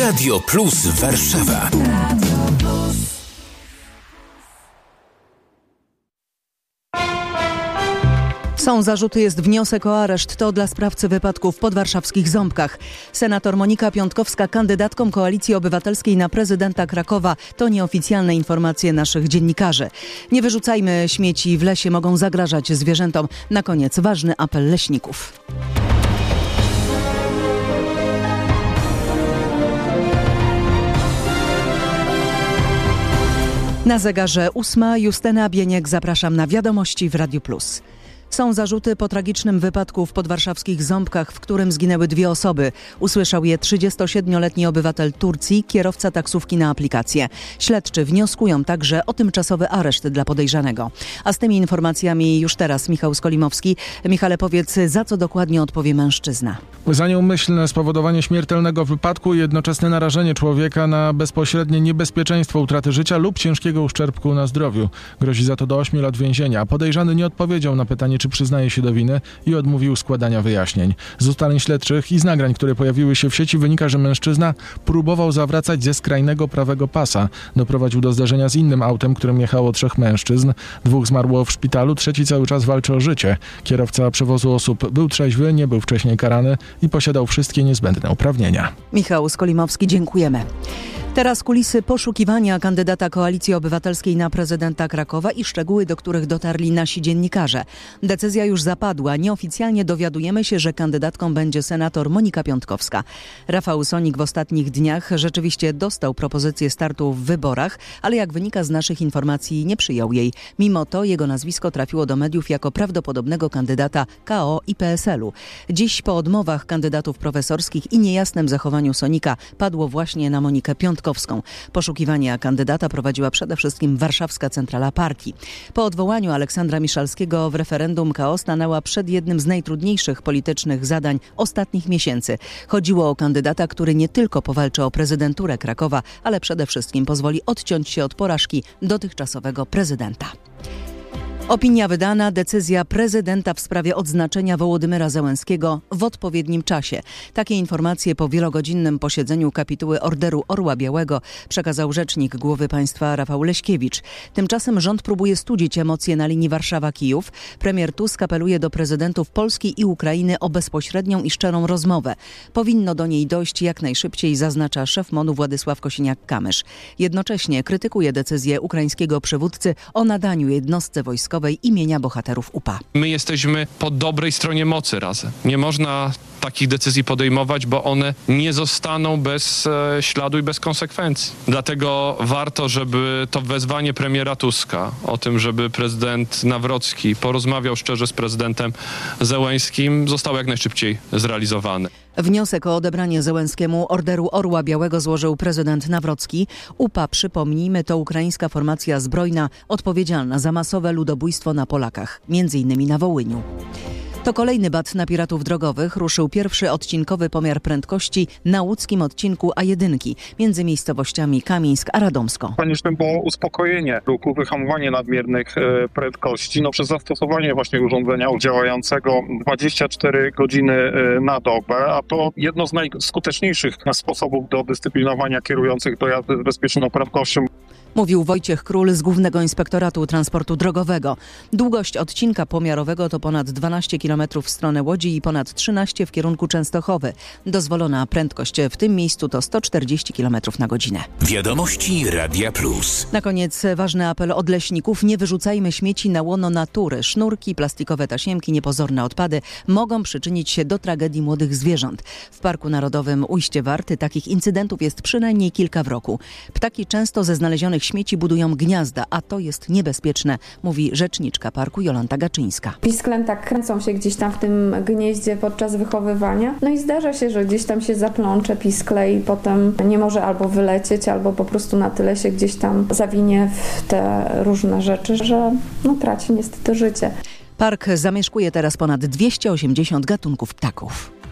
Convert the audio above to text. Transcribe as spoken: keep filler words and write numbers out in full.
Radio Plus Warszawa. Są zarzuty, jest wniosek o areszt. To dla sprawcy wypadku w podwarszawskich Ząbkach. Senator Monika Piątkowska kandydatką Koalicji Obywatelskiej na prezydenta Krakowa. To nieoficjalne informacje naszych dziennikarzy. Nie wyrzucajmy śmieci w lesie, mogą zagrażać zwierzętom. Na koniec ważny apel leśników. Na zegarze ósma. Justyna Bieniek, zapraszam na wiadomości w Radiu Plus. Są zarzuty po tragicznym wypadku w podwarszawskich Ząbkach, w którym zginęły dwie osoby. Usłyszał je trzydziestosiedmioletni obywatel Turcji, kierowca taksówki na aplikację. Śledczy wnioskują także o tymczasowy areszt dla podejrzanego. A z tymi informacjami już teraz Michał Skolimowski. Michale, powiedz, za co dokładnie odpowie mężczyzna? Za nieumyślne spowodowanie śmiertelnego wypadku i jednoczesne narażenie człowieka na bezpośrednie niebezpieczeństwo utraty życia lub ciężkiego uszczerbku na zdrowiu. Grozi za to do ośmiu lat więzienia. Podejrzany nie odpowiedział na pytanie, czy przyznaje się do winy i odmówił składania wyjaśnień. Z ustaleń śledczych i z nagrań, które pojawiły się w sieci, wynika, że mężczyzna próbował zawracać ze skrajnego prawego pasa. Doprowadził do zdarzenia z innym autem, którym jechało trzech mężczyzn. Dwóch zmarło w szpitalu, trzeci cały czas walczy o życie. Kierowca przewozu osób był trzeźwy, nie był wcześniej karany i posiadał wszystkie niezbędne uprawnienia. Michał Skolimowski, dziękujemy. Teraz kulisy poszukiwania kandydata Koalicji Obywatelskiej na prezydenta Krakowa i szczegóły, do których dotarli nasi dziennikarze. Decyzja już zapadła. Nieoficjalnie dowiadujemy się, że kandydatką będzie senator Monika Piątkowska. Rafał Sonik w ostatnich dniach rzeczywiście dostał propozycję startu w wyborach, ale jak wynika z naszych informacji, nie przyjął jej. Mimo to jego nazwisko trafiło do mediów jako prawdopodobnego kandydata K O i P S L u. Dziś po odmowach kandydatów profesorskich i niejasnym zachowaniu Sonika padło właśnie na Monikę Piątkowską. Poszukiwania kandydata prowadziła przede wszystkim warszawska centrala partii. Po odwołaniu Aleksandra Miszalskiego w referendum K O stanęła przed jednym z najtrudniejszych politycznych zadań ostatnich miesięcy. Chodziło o kandydata, który nie tylko powalczy o prezydenturę Krakowa, ale przede wszystkim pozwoli odciąć się od porażki dotychczasowego prezydenta. Opinia wydana, decyzja prezydenta w sprawie odznaczenia Wołodymyra Zełenskiego w odpowiednim czasie. Takie informacje po wielogodzinnym posiedzeniu kapituły Orderu Orła Białego przekazał rzecznik głowy państwa Rafał Leśkiewicz. Tymczasem rząd próbuje studzić emocje na linii Warszawa-Kijów. Premier Tusk apeluje do prezydentów Polski i Ukrainy o bezpośrednią i szczerą rozmowę. Powinno do niej dojść jak najszybciej, zaznacza szef M O N-u Władysław Kosiniak-Kamysz. Jednocześnie krytykuje decyzję ukraińskiego przywódcy o nadaniu jednostce wojskowej imienia bohaterów U P A. My jesteśmy po dobrej stronie mocy razem. Nie można takich decyzji podejmować, bo one nie zostaną bez e, śladu i bez konsekwencji. Dlatego warto, żeby to wezwanie premiera Tuska o tym, żeby prezydent Nawrocki porozmawiał szczerze z prezydentem Zełenskim, zostało jak najszybciej zrealizowane. Wniosek o odebranie Zełenskiemu Orderu Orła Białego złożył prezydent Nawrocki. U P A, przypomnijmy, to ukraińska formacja zbrojna odpowiedzialna za masowe ludobójstwo na Polakach, między innymi na Wołyniu. To kolejny bat na piratów drogowych. Ruszył pierwszy odcinkowy pomiar prędkości na łódzkim odcinku A jeden między miejscowościami Kamieńsk a Radomsko. Konieczne było uspokojenie ruchu, wyhamowanie nadmiernych e, prędkości no, przez zastosowanie właśnie urządzenia działającego dwadzieścia cztery godziny e, na dobę, a to jedno z najskuteczniejszych sposobów do dyscyplinowania kierujących do jazdy z bezpieczną prędkością. Mówił Wojciech Król z Głównego Inspektoratu Transportu Drogowego. Długość odcinka pomiarowego to ponad dwanaście kilometrów w stronę Łodzi i ponad trzynaście w kierunku Częstochowy. Dozwolona prędkość w tym miejscu to sto czterdzieści kilometrów na godzinę. Wiadomości Radia Plus. Na koniec ważny apel od leśników. Nie wyrzucajmy śmieci na łono natury. Sznurki, plastikowe tasiemki, niepozorne odpady mogą przyczynić się do tragedii młodych zwierząt. W Parku Narodowym Ujście Warty takich incydentów jest przynajmniej kilka w roku. Ptaki często ze znalezionych śmieci budują gniazda, a to jest niebezpieczne, mówi rzeczniczka parku Jolanta Gaczyńska. Pisklęta kręcą się gdzieś tam w tym gnieździe podczas wychowywania. No i zdarza się, że gdzieś tam się zaplącze piskle i potem nie może albo wylecieć, albo po prostu na tyle się gdzieś tam zawinie w te różne rzeczy, że no, traci niestety życie. Park zamieszkuje teraz ponad dwieście osiemdziesiąt gatunków ptaków.